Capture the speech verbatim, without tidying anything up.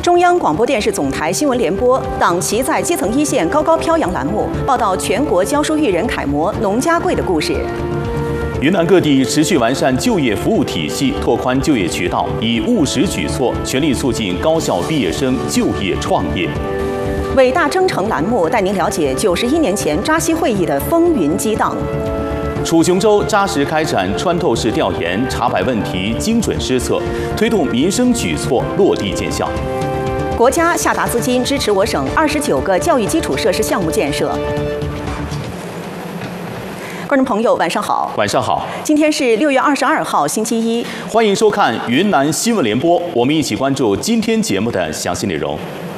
中央广播电视总台新闻联播党旗在基层一线高高飘扬栏目报道全国教书育人楷模农家贵的故事。 云南各地持续完善就业服务体系，拓宽就业渠道，以务实举措全力促进高校毕业生就业创业。 伟大征程栏目带您了解九十一年前扎西会议的风云激荡。 楚雄州扎实开展穿透式调研，查摆问题，精准施策，推动民生举措落地见效。 国家下达资金支持我省二十九个教育基础设施项目建设。观众朋友，晚上好。 晚上好。 今天是六月二十二号，星期一。 欢迎收看云南新闻联播，我们一起关注今天节目的详细内容。